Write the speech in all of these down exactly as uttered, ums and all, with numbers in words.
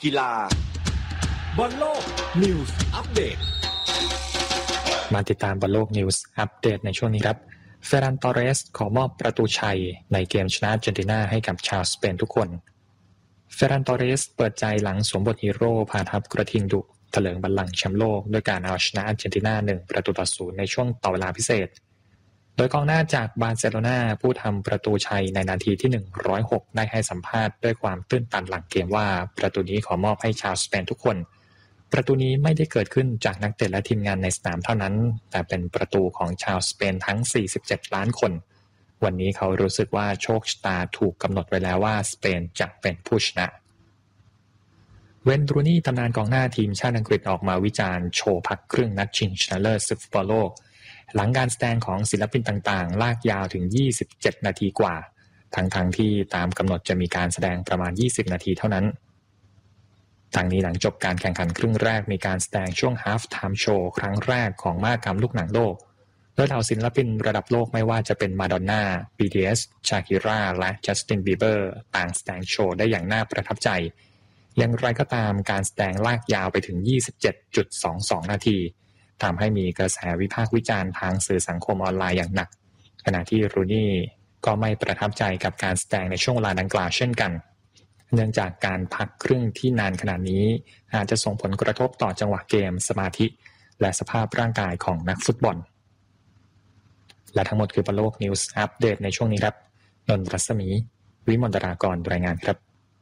กีฬาบอลโลกนิวส์อัปเดตมาติดตามบอลโลกนิวส์อัปเดตในช่วงนี้ครับเฟรนัน ตอร์เรสขอมอบประตูชัยในเกมชนะอาร์เจนตินาให้กับชาวสเปนทุกคนเฟรนัน ตอร์เรสเปิดใจหลังสวมบทฮีโร่พาทัพกระทิงดุเถลิงบัลลังก์แชมป์โลกด้วยการเอาชนะอาร์เจนตินาหนึ่งประตูต่อศูนย์ในช่วงต่อเวลาพิเศษโดยกองหน้าจากบาร์เซโลนาผู้ทำประตูชัยในนาทีที่หนึ่งร้อยหกได้ให้สัมภาษณ์ด้วยความตื้นตันหลังเกมว่าประตูนี้ขอมอบให้ชาวสเปนทุกคนประตูนี้ไม่ได้เกิดขึ้นจากนักเตะและทีมงานในสนามเท่านั้นแต่เป็นประตูของชาวสเปนทั้งสี่สิบเจ็ดล้านคนวันนี้เขารู้สึกว่าโชคชะตาถูกกำหนดไว้แล้วว่าสเปนจะเป็นผู้ชนะเวนรูนี่ตำนานกองหน้าทีมชาติอังกฤษออกมาวิจารณ์โชว์พักครึ่งนัดชิงชนะเลิศศึกฟุตบอลโลกหลังการแสดงของศิลปินต่างๆลากยาวถึงยี่สิบเจ็ดนาทีกว่าทั้งๆ ท, ที่ตามกำหนดจะมีการแสดงประมาณยี่สิบนาทีเท่านั้นทั้งนี้หลังจบการแข่งขันครึ่งแรกมีการแสดงช่วง Half Time Show ครั้งแรกของมหกรรมลูกหนังโลกโดยเหล่าศิลปินระดับโลกไม่ว่าจะเป็นมาดอนน่า บี ที เอส ชาคิราและจัสตินบีเบอร์ต่างแสดงโชว์ได้อย่างน่าประทับใจอย่างไรก็ตามการแสดงลากยาวไปถึง ยี่สิบเจ็ดจุดสองสอง นาทีทำให้มีกระแสวิพากษ์วิจารณ์ทางสื่อสังคมออนไลน์อย่างหนักขณะที่รูนี่ก็ไม่ประทับใจกับการแสดงในช่วงเวลาดังกล่าวเช่นกันเนื่องจากการพักครึ่งที่นานขนาดนี้อาจจะส่งผลกระทบต่อจังหวะเกมสมาธิและสภาพร่างกายของนักฟุตบอลและทั้งหมดคือบอลโลกนิวส์อัปเดตในช่วงนี้ครับนนท์รัศมีวิมลดารากรรายงานครับ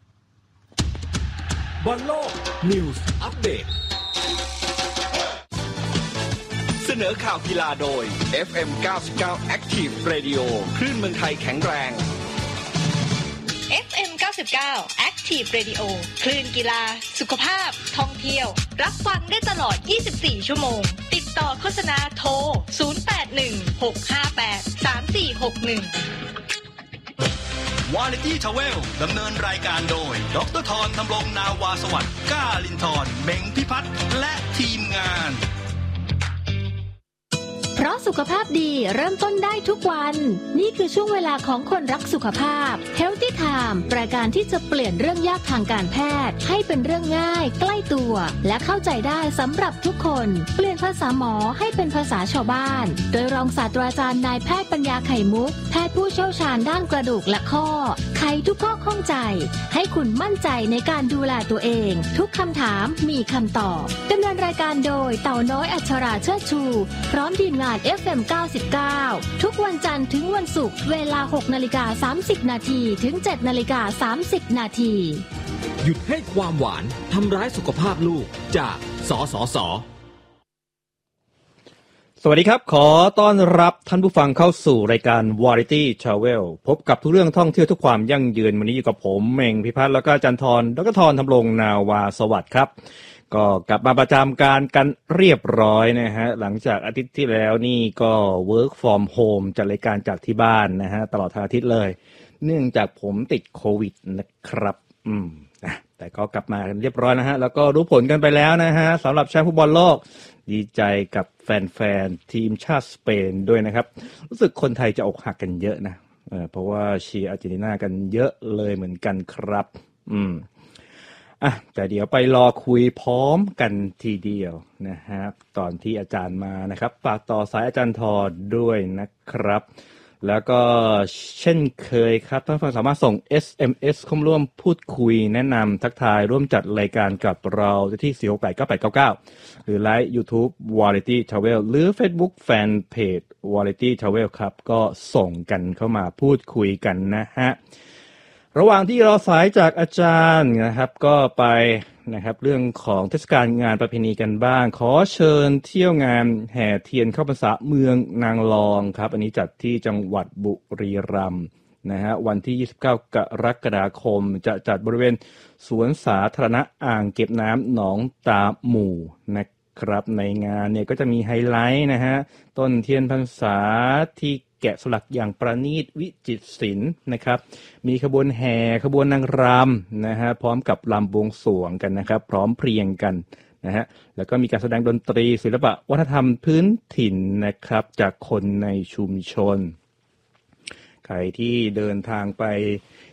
บอลโลกนิวส์อัปเดตเสนอข่าวกีฬาโดย เอฟ เอ็ม เก้าสิบเก้า Active Radio คลื่นเมืองไทยแข็งแรงเอฟ เอ็ม เก้าสิบเก้า Active Radio คลื่นกีฬาสุขภาพท่องเที่ยวรับฟังได้ตลอดยี่สิบสี่ชั่วโมงติดต่อโฆษณาโทรศูนย์ แปด หนึ่ง หก ห้า แปด สาม สี่ หก หนึ่งวาไรตี้ทราเวลดำเนินรายการโดยดร.ธรธำรงนาวาสวัสดิ์ก้าลินทร์เม้งพิพัฒน์และทีมงานเพราะสุขภาพดีเริ่มต้นได้ทุกวันนี่คือช่วงเวลาของคนรักสุขภาพ Healthy Time รายการที่จะเปลี่ยนเรื่องยากทางการแพทย์ให้เป็นเรื่องง่ายใกล้ตัวและเข้าใจได้สำหรับทุกคนเปลี่ยนภาษาหมอให้เป็นภาษาชาวบ้านโดยรองศาสตราจารย์นายแพทย์ปัญญาไข่มุกแพทย์ผู้เชี่ยวชาญด้านกระดูกและข้อไขทุกข้อข้องใจให้คุณมั่นใจในการดูแลตัวเองทุกคำถามมีคำตอบดำเนินรายการโดยเต่าน้อยอัชราเชิดชูพร้อมทีมงาน เอฟ เอ็ม เก้าสิบเก้า ทุกวันจันทร์ถึงวันศุกร์เวลา หกนาฬิกาสามสิบ นาทีถึง เจ็ดนาฬิกาสามสิบ นาทีหยุดให้ความหวานทำร้ายสุขภาพลูกจากสสส. สวัสดีครับขอต้อนรับท่านผู้ฟังเข้าสู่รายการ Variety Travel พบกับทุกเรื่องท่องเที่ยวทุกความยั่งยืนวันนี้อยู่กับผมเม่งพิพัฒน์แล้วก็อาจารย์ธรดร.ธรธำรงนาวาสวัสดิ์ครับก็กลับมาประจำการกันเรียบร้อยนะฮะหลังจากอาทิตย์ที่แล้วนี่ก็ work from home จัดรายการจากที่บ้านนะฮะตลอดทั้งอาทิตย์เลยเนื่องจากผมติดโควิดนะครับอืมนะแต่ก็กลับมาเรียบร้อยนะฮะแล้วก็รู้ผลกันไปแล้วนะฮะสำหรับแชมป์ฟุตบอลโลกดีใจกับแฟนๆทีมชาติสเปนด้วยนะครับรู้สึกคนไทยจะอกหักกันเยอะนะเออเพราะว่าเชียร์อาร์เจนตินากันเยอะเลยเหมือนกันครับอืมอ่ะแต่เดี๋ยวไปรอคุยพร้อมกันทีเดียวนะฮะตอนที่อาจารย์มานะครับฝากต่อสายอาจารย์ทอด้วยนะครับแล้วก็เช่นเคยครับท่านผู้ฟังสามารถส่ง เอส เอ็ม เอส เข้าร่วมพูดคุยแนะนำทักทายร่วมจัดรายการกับเราที่สี่ หก แปด เก้า แปด เก้า เก้าหรือไลฟ์ YouTube Variety Travel หรือ Facebook Fanpage Variety Travel ครับก็ส่งกันเข้ามาพูดคุยกันนะฮะระหว่างที่รอสายจากอาจารย์นะครับก็ไปนะครับเรื่องของเทศกาลงานประเพณีกันบ้างขอเชิญเที่ยวงานแห่เทียนเข้าพรรษาเมืองนางรองครับอันนี้จัดที่จังหวัดบุรีรัมย์นะฮะวันที่ยี่สิบเก้ากรกฎาคมจะจัดบริเวณสวนสาธารณะอ่างเก็บน้ำหนองตาหมู่นะครับในงานเนี่ยก็จะมีไฮไลท์นะฮะต้นเทียนพรรษาที่แกะสลักอย่างประณีตวิจิตรศิลป์นะครับมีขบวนแห่ขบวนนางรำนะฮะพร้อมกับรำบวงสรวงกันนะครับพร้อมเพรียงกันนะฮะแล้วก็มีการแสดงดนตรีศิลปะวัฒนธรรมพื้นถิ่นนะครับจากคนในชุมชนใครที่เดินทางไป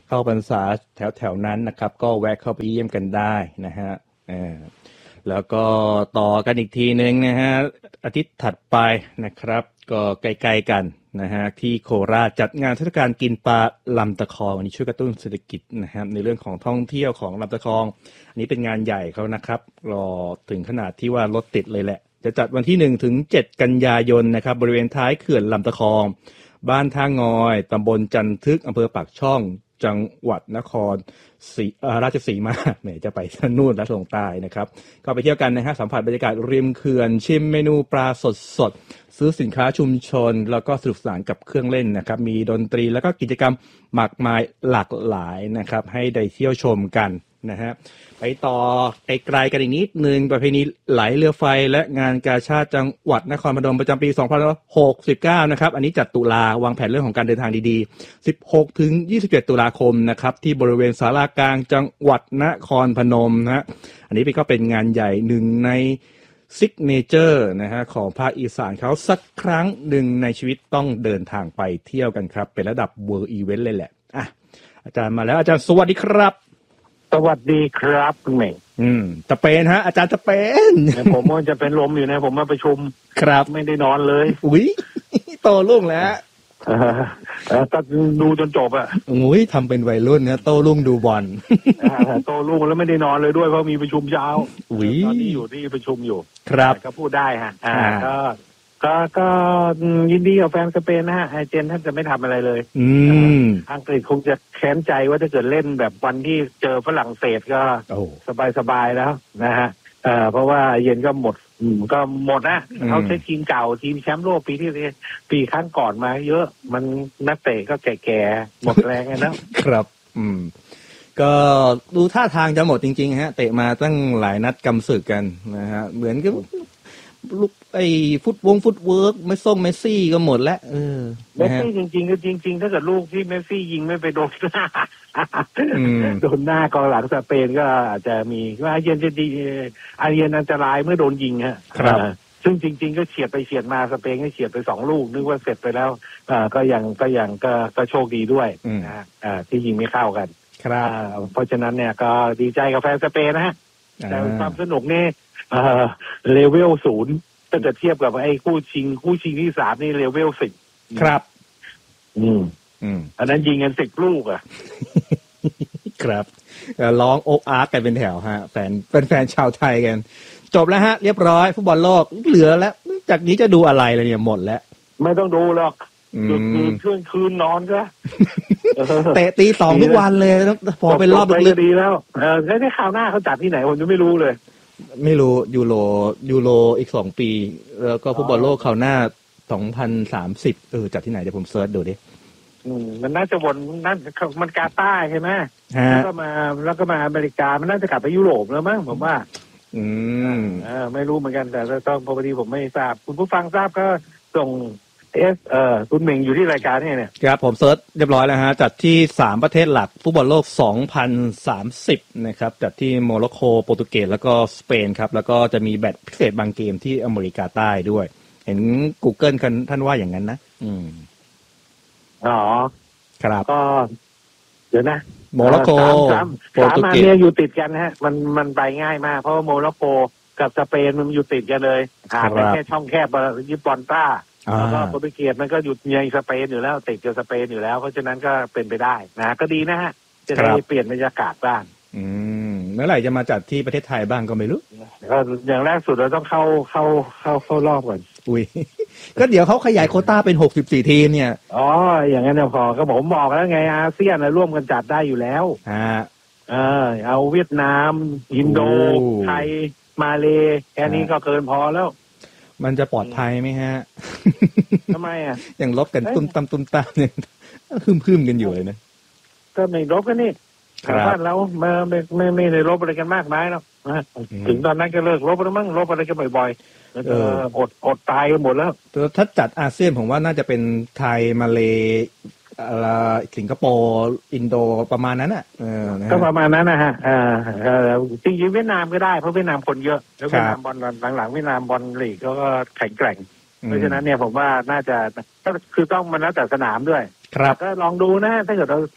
เข้าพรรษาแถวๆนั้นนะครับก็แวะเข้าไปเยี่ยมกันได้นะฮะเออแล้วก็ต่อกันอีกทีนึงนะฮะอาทิตย์ถัดไปนะครับก็ใกล้ๆกันนะฮะที่โคราชจัดงานเทศกาลกินปลาลำตะคองอันนี้ช่วยกระตุ้นเศรษฐกิจนะฮะในเรื่องของท่องเที่ยวของลำตะคองอันนี้เป็นงานใหญ่เขานะครับรอถึงขนาดที่ว่ารถติดเลยแหละจะจัดวันที่หนึ่งถึงเจ็ดกันยายนนะครับบริเวณท้ายเขื่อนลำตะคองบ้านท่างอยตำบลจันทึกอำเภอปากช่องจังหวัดนครศรีราชสีมาแหมจะไปนู่นและลงใต้นะครับก็ไปเที่ยวกันนะฮะสัมผัสบรรยากาศริมเขื่อนชิมเมนูปลาสดสดซื้อสินค้าชุมชนแล้วก็สนุกสนานกับเครื่องเล่นนะครับมีดนตรีแล้วก็กิจกรรมมากมายหลากหลายนะครับให้ได้เที่ยวชมกันนะฮะไปต่อไกลๆกันอีกนิดนึงประเพณีไหลเรือไฟและงานกาชาดจังหวัดนครพนมประจำปีสองพันห้าร้อยหกสิบเก้านะครับอันนี้จัดตุลาวางแผนเรื่องของการเดินทางดีๆสิบหกถึงยี่สิบเจ็ดตุลาคมนะครับที่บริเวณศาลากลางจังหวัดนครพนมนะฮะอันนี้ก็เป็นงานใหญ่หนึ่งในซิกเนเจอร์นะฮะของภาคอีสานเขาสักครั้งหนึ่งในชีวิตต้องเดินทางไปเที่ยวกันครับเป็นระดับ World Event เลยแหละอ่ะอาจารย์มาแล้วอาจารย์สวัสดีครับสวัสดีครับคุณเมงอืมจะเป็นฮะอาจารย์จะเป็นผมว่าจะเป็นลมอยู่นะผมมาประชุมครับไม่ได้นอนเลยอุ้ยโตลุ่งแล้วเออก็ดูจนจบอ่ะอุ้ยทำเป็นวัยรุ่นเนี่ยโตลุ่งดูบอลโตลุ่งแล้วไม่ได้นอนเลยด้วยเพราะมีประชุมเช้าตอนนี้อยู่ที่ประชุมอยู่ครับก็พูดได้ฮะอ่าก็ก็ก็ยินดีกับแฟนสเปนนะฮะไอเจนท่านจะไม่ทำอะไรเลยอืมอังกฤษคงจะแค้นใจว่าถ้าเกิดเล่นแบบวันที่เจอฝรั่งเศสก็สบายๆแล้วนะฮะเอ่อเพราะว่าเย็นก็หมดก็หมดนะเขาใช้ทีมเก่าทีมแชมป์โลกปีที่ปีครั้งก่อนมาเยอะมันนักเตะก็แก่ๆหมดแรงไงนะครับอืมก็ดูท่าทางจะหมดจริงๆฮะเตะมาตั้งหลายนัดกำศึกกันนะฮะเหมือนกับลูกไอ้ฟุตวงฟุตเวิร์กไม่ส่งเมสซี่ก็หมดแล้วเออเมสซี่จริงๆก็จริงๆถ้าเกิดลูกที่เมสซี่ยิงไม่ไปโดนหน้าโดนหน้ากองหลังสเปนก็อาจจะมีว่าอาร์เจนจะดีอาร์เจนอันตรายเมื่อโดนยิงฮะครับซึ่งจริงๆก็เฉียดไปเฉียดมาสเปนก็เฉียดไปสองลูกนึกว่าเสร็จไปแล้วอ่าก็ยังก็ยังก็ก็โชคดีด้วยนะอ่าที่ยิงไม่เข้ากันครับเพราะฉะนั้นเนี่ยก็ดีใจกับแฟนสเปนนะฮะแต่ความสนุกนี่เอ่อเลเวลศูนย์ถ้าจะเทียบกับไอ้คู่ชิงคู่ชิงที่สามนี่เลเวลสิบครับอืมอืมอันนั้นยิงกันสิบลูกอ่ะครับร้องโอ๊กอาร์กกันเป็นแถวฮะแฟนเป็นแฟนชาวไทยกันจบแล้วฮะเรียบร้อยฟุตบอลโลกเหลือแล้วจากนี้จะดูอะไรเลยเนี่ยหมดแล้วไม่ต้องดูหรอกหยุดคืนเที่ยงคืนนอนก็เตะตีสองทุกวันเลยพอเป็นรอบลึกๆดีแล้วเออแล้วได้ข่าวหน้าเขาจัดที่ไหนผมจะไม่รู้เลยไม่รู้ยูโรยูโรอีกสองปีแล้วก็ฟุตบอลโลกคราวหน้าสองพันสามสิบเออจัดที่ไหนเดี๋ยวผมเซิร์ชดูดิอืมมันน่าจะวนนั่นมันกาตาร์ใช่ไหมแล้วก็มาแล้วก็มาอเมริกามันน่าจะกลับไปยุโรปแล้วมั้งผมว่าอืมอ่าไม่รู้เหมือนกันแต่ต้องพอดีผมไม่ทราบคุณผู้ฟังทราบก็ส่งเอสเอ่อคุณเมงอยู่ที่รายการนี่เนี่ยครับผมเซิร์ชเรียบร้อยแล้วฮะจัดที่สามประเทศหลักฟุตบอลโลกสองพันสามสิบนะครับจัดที่โมร็อกโกโปรตุเกสแล้วก็สเปนครับแล้วก็จะมีแบตพิเศษบางเกมที่อเมริกาใต้ด้วยเห็น Google ท่านว่าอย่างนั้นนะอืมอ๋อครับก็เดี๋ยวนะโมร็อกโกโปรตุเกสเนี่ยอยู่ติดกันฮะมันมันไปง่ายมากเพราะว่าโมร็อกโกกับสเปนมันอยู่ติดกันเลยห่างกันแค่ช่องแคบยิปอนต้าแล้วก็โปรตุเกสมันก็อยู่ในสเปนอยู่แล้วติดกับสเปนอยู่แล้วเพราะฉะนั้นก็เป็นไปได้นะก็ดีนะฮะจะได้เปลี่ยนบรรยากาศบ้างอืมเมื่อไหร่จะมาจัดที่ประเทศไทยบ้างก็ไม่รู้ก็อย่างแรกสุดเราต้องเข้าเข้าเข้าเข้ารอบก่อนอุ้ยก็เดี๋ยวเขาขยายโควต้าเป็นหกสิบสี่ทีมเนี่ยอ๋ออย่างนั้นพอก็ผมบอกแล้วไงอาเซียนร่วมกันจัดได้อยู่แล้วฮะเออเอาเวียดนามอินโดไทยมาเลแค่นี้ก็เกินพอแล้วมันจะปลอดภัยไหมฮะทำไมอ่ะอย่างลบกันตุ้มตามตุ้มตามเนี่ยคึมๆกันอยู่เลยนะก็ไม่ลบกันนี่บ้านเราไม่ไม่ไม่ไม่ได้ลบอะไรกันมากมายหรอกถึงตอนนั้นก็เลิกลบแล้วมั้งลบอะไรกันบ่อยๆเอออดอดตายกันหมดแล้วถ้าจัดอาเซียนผมว่าน่าจะเป็นไทยมาเลสิงคโปร์อินโดประมาณนั้นอ่ะก็ประมาณนั้นนะฮะจริงๆเวียดนามก็ได้เพราะเวียดนามคนเยอะแล้วเวียดนามบอลหลังๆเวียดนามบอลลีกก็แข็งแกร่งเพราะฉะนั้นเนี่ยผมว่าน่าจะก็คือต้องมันแล้วแต่สนามด้วยครับก็ลองดูนะถ้าเกิดเรา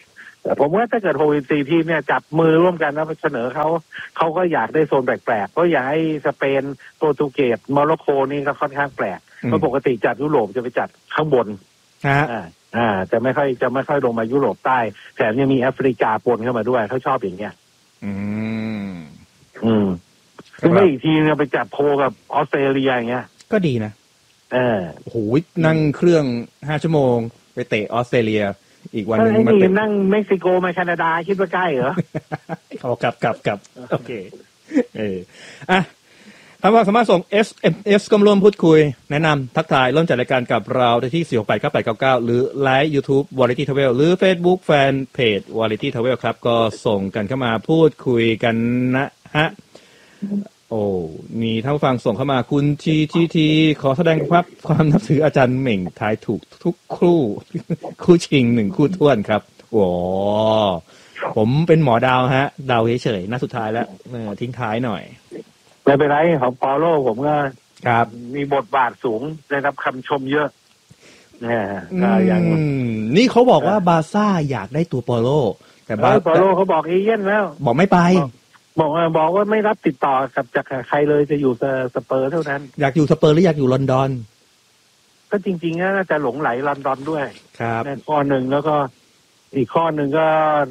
ผมว่าถ้าเกิดโฮวินซีทีมเนี่ยจับมือร่วมกันแล้วเสนอเขาเขาก็อยากได้โซนแปลกๆเพราะอยากให้สเปนโปรตุเกสโมร็อกโกนี่ก็ค่อนข้างแปลกเพราะปกติจัดยุโรปจะไปจัดข้างบนอ่าอ่าจะไม่ค่อยจะไม่ค่อยลงมายุโรปใต้แถมยังมีแอฟริกาปนเข้ามาด้วยเขาชอบอย่างเงี้ยอืมอืมคือไม่อีกทีเนี่ยไปจัดโพกับออสเตรเลียอย่างเงี้ยก็ดีนะเออโอ้โหนั่งเครื่องห้าชั่วโมงไปเตะออสเตรเลียอีกวันนึงมาเตะนั่งเม็กซิโกมาแคนาดาคิดว่าใกล้เหรอเอากลับกลับกลับโอเคเอออ่ะท่านผู้สามารถส่ง เอส เอ็ม เอส ก็ร่วมพูดคุยแนะนำทักทายเริ่มจัดรายการกับเราได้ที่ สี่ หก แปด เก้า แปด เก้า เก้า หรือไลฟ์ YouTube Variety Travel หรือ Facebook Fan Page Variety Travel ครับก็ส่งกันเข้ามาพูดคุยกันนะฮะโอ้มีท่านผู้ฟังส่งเข้ามาคุณทีทีทีขอแสดงความความนับถืออาจารย์เหม่งทายถูกทุกคู่คู่ชิงหนึ่งคู่ท้วนครับโอ้ผมเป็นหมอดาวฮะดาวเฉยๆหน้าสุดท้ายแล้วทิ้งท้ายหน่อยไม่เป็นไรของปอโลผมก็ครับมีบทบาทสูงได้รับคำชมเยอะเนี่ยก็ยังนี่เขาบอกว่าบาซ่าอยากได้ตัวปอโลแต่บาปอโลเขาบอกเอเย่นแล้วบอกไม่ไปบอกบอกว่าไม่รับติดต่อกับจากใครเลยจะอยู่สเปอร์เท่านั้นอยากอยู่สเปอร์หรืออยากอยู่ลอนดอนก็จริงๆน่าจะหลงไหลลอนดอนด้วยครับในข้อหนึ่งแล้วก็อีกข้อหนึ่งก็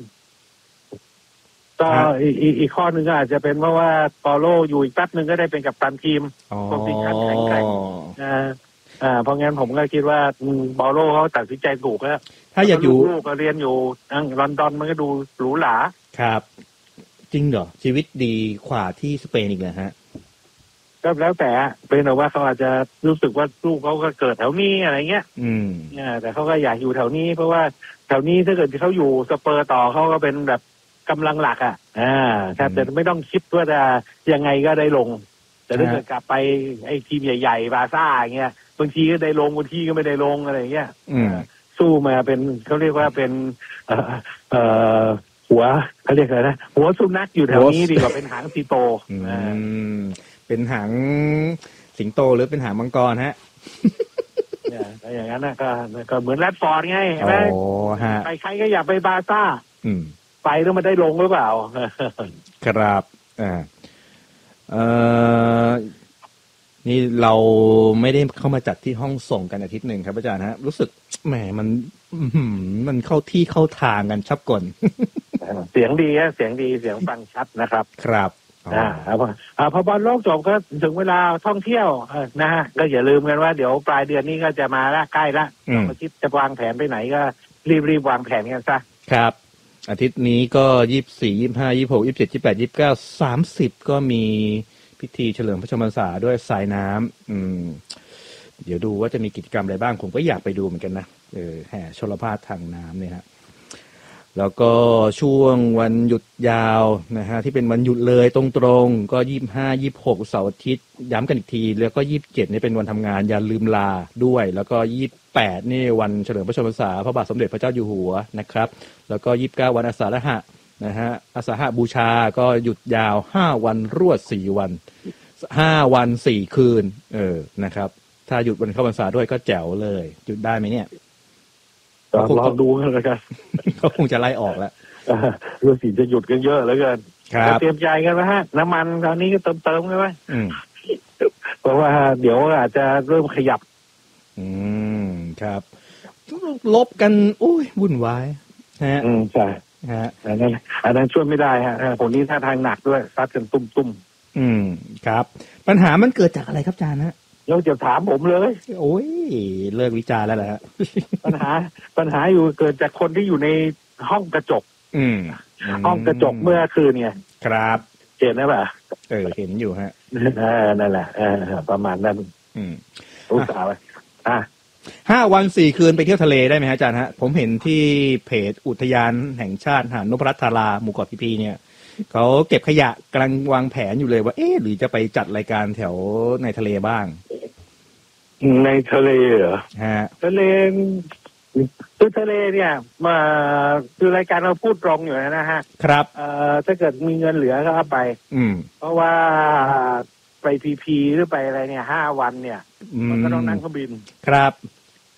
ก็อีกอีกข้อหนึ่งก็อาจจะเป็นเพราะว่าปอโลอยู่อีกแป๊บนึงก็ได้เป็นกัปตันทีมโพซิชั่นแข็งแกร่งนะอ่าเพราะงั้นผมก็คิดว่าปอโลเขาตัดสินใจถูกแล้วถ้าอยากอยู่ลูกก็เรียนอยู่ลอนดอนมันก็ดูหรูหราครับจริงเหรอชีวิตดีกว่าที่สเปนอีกเหรอฮะก็แล้วแต่เป็นแต่ว่าเขาอาจจะรู้สึกว่าลูกเขาก็เกิดแถวนี้อะไรเงี้ยอืมเนี่ยแต่เขาก็อยากอยู่แถวนี้เพราะว่าแถวนี้ถ้าเกิดเขาอยู่สเปอร์ต่อเขาก็เป็นแบบกำลังหลักอ่ะอ่าแทบจะไม่ต้องคิดว่าจะยังไงก็ได้ลงแต่ถ้าเกิดกลับไปไอ้ทีมใหญ่ๆบาซ่าอย่างเงี้ยบางทีก็ได้ลงบางทีก็ไม่ได้ลงอะไรเงี้ยสู้มาเป็นเขาเรียกว่าเป็นเอ่อเอ่อหัวเขาเรียกอะไรนะหัวสุนัขอยู่แถวนี้ดีกว่าเป็นหางสิงโตอืมเป็นหางสิงโตหรือเป็นหางมังกรฮะเนี่ยอย่างนั้นนะก็ก็เหมือนแรดฟอร์ดไงใช่ไหมไปใครก็อยากไปบาซ่าไปแล้วมันได้ลงหรือเปล่าครับอ่าเอ่อนี่เราไม่ได้เข้ามาจัดที่ห้องส่งกันอาทิตย์หนึ่งครับอาจารย์ฮะรู้สึกแหมมันมันเข้าที่เข้าทางกันชับกลเสียงดีฮะเสียงดีเสียงฟังชัดนะครับครับอ่าอ่าพอบอลโลกจบก็ถึงเวลาท่องเที่ยวนะฮะก็อย่าลืมกันว่าเดี๋ยวปลายเดือนนี้ก็จะมาละใกล้ละมาคิดจะวางแผนไปไหนก็รีบๆวางแผนกันซะครับอาทิตย์นี้ก็ยี่สิบสี่ ยี่สิบห้า ยี่สิบหก ยี่สิบเจ็ด ยี่สิบแปด ยี่สิบเก้า สามสิบก็มีพิธีเฉลิมพระชนมพรรษาด้วยสายน้ำอืมเดี๋ยวดูว่าจะมีกิจกรรมอะไรบ้างผมก็อยากไปดูเหมือนกันนะเออแห่ชลภาททางน้ำเนี่ยฮะแล้วก็ช่วงวันหยุดยาวนะฮะที่เป็นวันหยุดเลยตรงๆก็ยี่สิบห้า ยี่สิบหกเสาร์อาทิตย์ย้ำกันอีกทีแล้วก็ยี่สิบเจ็ดนี่เป็นวันทำงานอย่าลืมลาด้วยแล้วก็ยี่สิบแปดนี่วันเฉลิมพระชนมพรรษาพระบาทสมเด็จพระเจ้าอยู่หัวนะครับแล้วก็ยี่สิบเก้าวันอาสาฬหะนะฮะอาสาฬหบูชาก็หยุดยาวห้าวันรวดสี่วันห้าวันสี่คืนเออนะครับถ้าหยุดวันเข้าพรรษาด้วยก็แจ๋วเลยหยุดได้ไหมเนี่ยก็รอดูกันเลยกันเขาคงจะไล่ออกแล้วเรื่องสีจะหยุดกันเยอะเหลือเกินเตรียมใจกันนะฮะน้ำมันตอนนี้ก็เติมเติมกันไว้เพราะว่าเดี๋ยวอาจจะเริ่มขยับอืมครับลบกันโอ้ยวุ่นวายฮะอืมใช่ฮะอันนั้นอันนั้นช่วยไม่ได้ฮะคนนี้ท่าทางหนักด้วยซัดกันตุ้มตุ้มอืมครับปัญหามันเกิดจากอะไรครับอาจารย์ฮะเราจะถามผมเลยโอ้ยเลิกวิจารณ์แล้วแหละปัญหาปัญหาอยู่เกิดจากคนที่อยู่ในห้องกระจกอืมห้องกระจกเมื่อคืนเนี่ยครับเห็นไหมป่ะเออเห็นอยู่ฮะเออนั่นแหละเออประมาณนั้นอืมรู้สาวอ่ะห้าวันสี่คืนไปเที่ยวทะเลได้ไหมฮะอาจารย์ฮะผมเห็นที่เพจอุทยานแห่งชาติหาดนพรัตน์ธาราหมู่เกาะพีพีเนี่ยเขาเก็บขยะกำลังวางแผนอยู่เลยว่าเอ๊ะหรือจะไปจัดรายการแถวในทะเลบ้างในทะเลเหรอฮะทะเลคือทะเลเนี่ยมาคือรายการเราพูดตรงอยู่นะฮะครับเอ่อถ้าเกิดมีเงินเหลือก็เอาไปอืมเพราะว่าไปพีพีหรือไปอะไรเนี่ยห้าวันเนี่ยมันก็ต้องนั่งเครื่องบินครับ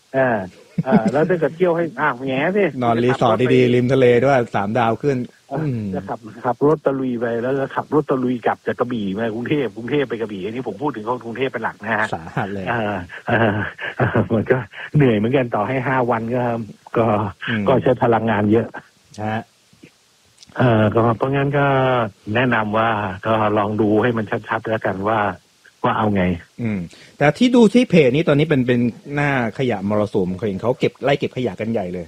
อ่าอ่าแล้วถ้าเกิดเที่ยวให้อ้าวแง่สินอนรีสอร์ทดีๆริมทะเลด้วยสามดาวขึ้นจะขับขับรถตะลุยไปแล้วก็ขับรถตะลุยกลับจากกระบี่มากรุงเทพกรุงเทพไปกระบี่อันนี้ผมพูดถึงกรุงเทพเป็นหลักนะฮะสาหัสเลยอ่าอ่ามันก็เหนื่อยเหมือนกันต่อให้ห้าวันก็ก็ก็ใช้พลังงานเยอะฮะเอ่อก็เพราะงั้นก็แนะนำว่าก็ลองดูให้มันชัดๆแล้วกันว่าว่าเอาไงอืมแต่ที่ดูที่เพจนี้ตอนนี้เป็นเป็นหน้าขยะมรสุมเขาเห็นเขาเก็บไล่เก็บขยะกันใหญ่เลย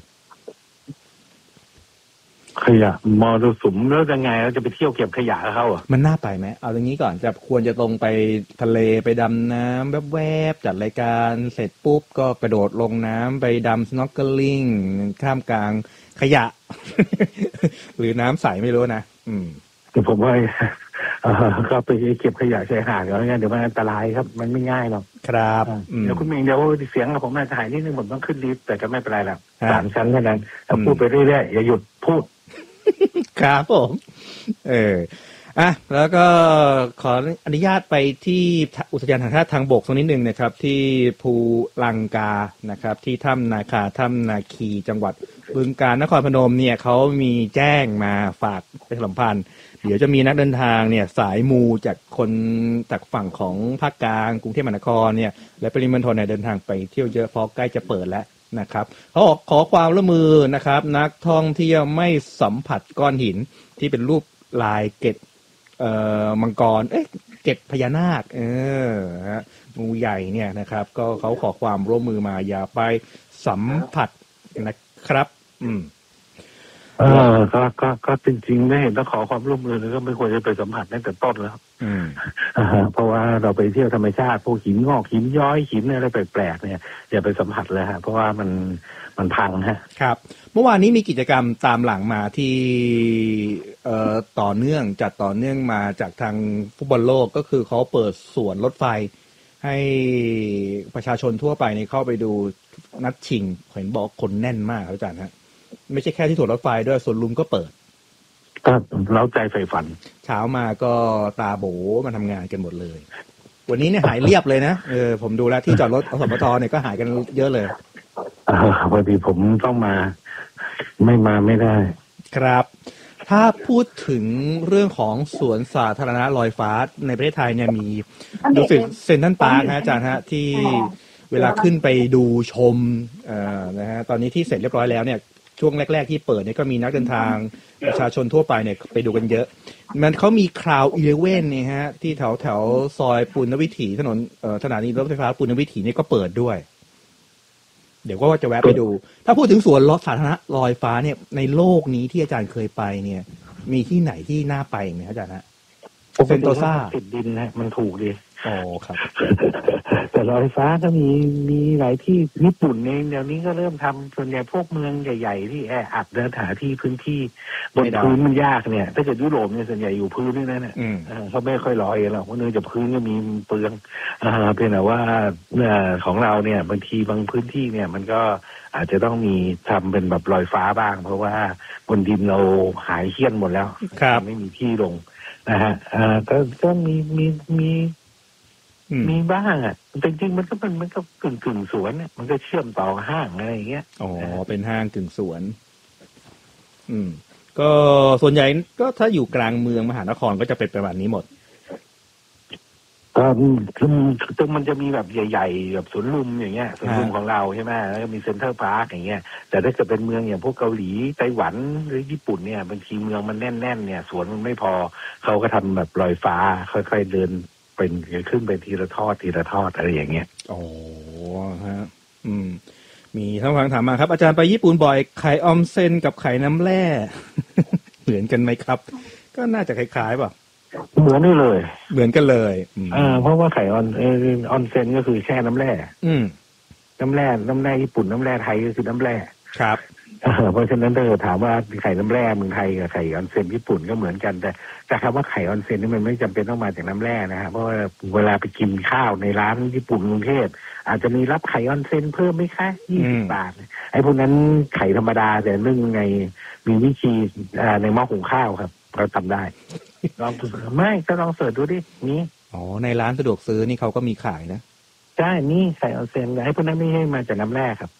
ขยะมรสุมแล้วยังไงเราจะไปเที่ยวเก็บขยะเขาอ่ะมันน่าไปไหมเอาอย่างนี้ก่อนจะควรจะตรงไปทะเลไปดำน้ำแวบๆจัดรายการเสร็จปุ๊บก็กระโดดลงน้ำไปดำสโนว์เกิลลิ่งข้ามกลางขยะ หรือน้ำใสไม่รู้นะอืมแต่ผมว่าก็ไปเก็บขยะชายหาดแล้วงั้นเดี๋ยวมันอันตรายครับมันไม่ง่ายหรอกครับเดี๋ยวคุณเองเดี๋ยวเสียงผมน่าจะหายนิดนึงผมต้องขึ้นลิฟต์แต่ก็ไม่เป็นไรหรอกสามชั้นเท่านั้นถ้าพูดไปเรื่อยๆอย่าหยุดพูดครับผมเอออ่ะแล้วก็ขออนุญาตไปที่อุทยานแห่งชาติทางบกสักนิดนึงนะครับที่ภูลังกานะครับที่ถ้ำนาคาถ้ำนาคีจังหวัดบึงกาฬนครพนมเนี่ยเขามีแจ้งมาฝากประชาสัมพันธ์เดี๋ยวจะมีนักเดินทางเนี่ยสายมูจากคนจากฝั่งของภาคกลางกรุงเทพมหานครเนี่ยและปริมณฑลเนี่ยเดินทางไปเที่ยวเยอะเพราะใกล้จะเปิดแล้วนะครับเขาขอความร่วมมือนะครับนักท่องเที่ยวไม่สัมผัสก้อนหินที่เป็นรูปลายเกล็ดเอ่อมังกรเอ๊ะเกล็ดพญานาคเออฮะงูใหญ่เนี่ยนะครับก็เขาขอความร่วมมือมาอย่าไปสัมผัสนะครับอืมเออก็ก็ก็จริงๆไม่เห็นต้องขอความร่วมมือเลยก็ไม่ควรจะไปสัมผัสตั้งแต่ต้นแล้วอืมอ่าเพราะว่าเราไปเที่ยวธรรมชาติพวกหินงอกหินย้อยหินอะไรแปลกๆเนี่ยอย่าไปสัมผัสเลยฮะเพราะว่ามันมันพังฮะครับเมื่อวานนี้มีกิจกรรมตามหลังมาที่เอ่อต่อเนื่องจัดต่อเนื่องมาจากทางฟุตบอลโลกก็คือเขาเปิดสวนรถไฟให้ประชาชนทั่วไปเนี่ยเข้าไปดูนัดชิงเห็นบอกคนแน่นมากครับอาจารย์ฮะไม่ใช่แค่ที่สวนรถไฟด้วยสวนลุมก็เปิดก็เล้าใจใฝ่ฝันเช้ามาก็ตาโบมาทำงานกันหมดเลยวันนี้เนี่ยหายเรียบเลยนะเออผมดูแล้วที่จอดรถอสมทเนี่ยก็หายกันเยอะเลยอ่าพอดีผมต้องมาไม่มาไม่ได้ครับถ้าพูดถึงเรื่องของสวนสาธารณะลอยฟ้าในประเทศไทยเนี่ยมีดูสิเซ็นทรัลพาร์คนะอาจารย์ฮะที่เวลาขึ้นไปดูชมเอ่อนะฮะตอนนี้ที่เสร็จเรียบร้อยแล้วเนี่ยช่วงแรกๆที่เปิดเนี่ยก็มีนักเดินทางประชาชนทั่วไปเนี่ยไปดูกันเยอะมันเขามีคราวอีเลฟเว่นเนี่ยฮะที่แถวแถวซอยปุณณวิถีถนนเอ่อสถานีรถไฟฟ้าปุณณวิถีนี่ก็เปิดด้วยเดี๋ยวก็ว่าจะแวะไปดูถ้าพูดถึงสวนรถสาธารณะลอยฟ้าเนี่ยในโลกนี้ที่อาจารย์เคยไปเนี่ยมีที่ไหนที่น่าไปไหมอาจารย์ฮะเซนโตซาติดดินนะมันถูกดีอ๋อครับแต่ลอยฟ้าก็มีมีหลายที่ญี่ปุ่นเองเดี๋ยวนี้ก็เริ่มทำส่วนใหญ่พวกเมืองใหญ่ๆที่แออัดเดินหาที่พื้นที่บนพื้นมันยากเนี่ยถ้าเกิดยุโรปเนี่ยส่วนใหญ่อยู่พื้นนี่นั่นแหละเขาไม่ค่อยลอยหรอกเพราะเนื่องจากพื้นก็มีเปลืองเพียงแต่ว่าของเราเนี่ยบางทีบางพื้นที่เนี่ยมันก็อาจจะต้องมีทำเป็นแบบลอยฟ้าบ้างเพราะว่าบนดินเราหายเหี้ยนหมดแล้วไม่มีที่ลงนะฮะอ่าก็ก็มีมีมีมีบ้างอ่ะจริงๆมันก็เป็นมันก็กึ่งกึ่งสวนเนี่ยมันก็เชื่อมต่อห้างอะไรอย่างเงี้ยอ๋อเป็นห้างกึ่งสวนอืมก็ส่วนใหญ่ก็ถ้าอยู่กลางเมืองมหานครก็จะเป็นประมาณนี้หมดก็คือมันจะมีแบบใหญ่ๆแบบสวนลุมอย่างเงี้ยสวนลุมของเราใช่ไหมแล้วก็มีเซ็นเตอร์พาร์คอย่างเงี้ยแต่ถ้าเกิดเป็นเมืองอย่างพวกเกาหลีไต้หวันหรือญี่ปุ่นเนี่ยบางทีเมืองมันแน่นๆเนี่ยสวนมันไม่พอเขาก็ทำแบบลอยฟ้าค่อยๆเดินเป็นขึ้นไปทีละทอดทีละทอดอะไรอย่างเงี้ยโอ้ฮะอืมมีท่านฟังถามมาครับอาจารย์ไปญี่ปุ่นบ่อยไข่ออมเซ็นกับไข่น้ำแร่ เหมือนกันไหมครับก็น่าจะคล้ายๆป่ะเหมือนนี่เลยเหมือนกันเลยอ่าเพราะว่าไข่ออนเออออนเซ็นก็คือแช่น้ำแร่อืมน้ำแร่น้ำแร่ญี่ปุ่นน้ำแร่ไทยก็คือน้ำแร่ครับเพราะฉะนั้นถ้าถามว่าไข่น้ำแร่เมืองไทยกับไข่ออนเซ็นญี่ปุ่นก็เหมือนกันแต่แต่คำว่าไข่ออนเซ็นนี่มันไม่จำเป็นต้องมาจากน้ำแร่นะฮะเพราะว่าเวลาไปกินข้าวในร้านญี่ปุ่นกรุงเทพอาจจะมีรับไข่ออนเซ็นเพิ่มไหมคะยี่สิบบาทไอ้พวกนั้นไข่ธรรมดาแต่นึ่งในมีวิธีในหม้อหุงข้าวครับเราทำได้ลองไม่ก็ลองเสิร์ชดูดินี่อ๋อในร้านสะดวกซื้อนี่เขาก็มีขายนะใช่นี่ไข่ออนเซ็นไอ้พวกนั้นไม่ให้มาจากน้ำแร่ครับ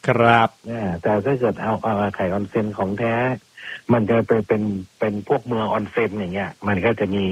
ครับแต่ถ้าเกิดเอาเอาไข่ออนเซ็นของแท้มันจะไปเป็นเป็นพวกเมืองออนเซ็นอย่างเงี้ยมันก็จะมี